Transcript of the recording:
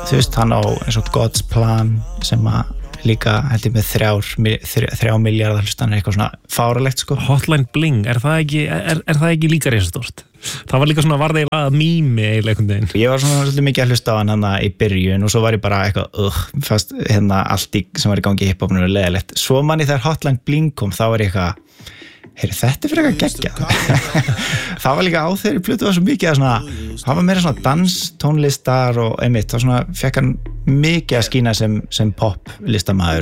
þú veist, hann á eins og God's Plan sem að líka held ég með 3 milljarðar hlustanir, eitthvað svona fáralegt sko. Hotline Bling, er það ekki líka risastórt? Það var líka svona varðeilega mými eiginlega einhvern veginn. Ég var svona svolítið mikið að hlusta á hann í byrjun og svo var ég bara eitthvað fast allt sem var í gangi í hiphopinu var leiðilegt. Svo manni þegar Hotline Bling kom þá var ég eitthvað þetta fyrir eitthvað geggjað. Það var líka á þeirri plötu var svo mikið að svona, það var meira svona dans, tónlistar og einmitt, þá svona fekk hann mikið að skína sem pop listamaður